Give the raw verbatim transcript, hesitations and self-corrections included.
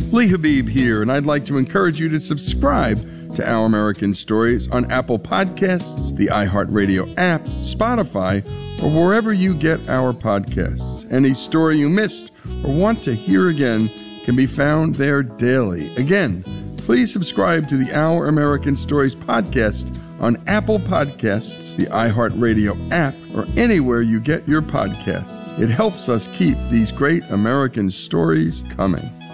Lee Habib here, and I'd like to encourage you to subscribe to Our American Stories on Apple Podcasts, the iHeartRadio app, Spotify, or wherever you get our podcasts. Any story you missed or want to hear again can be found there daily. Again, please subscribe to the Our American Stories podcast on Apple Podcasts, the iHeartRadio app, or anywhere you get your podcasts. It helps us keep these great American stories coming.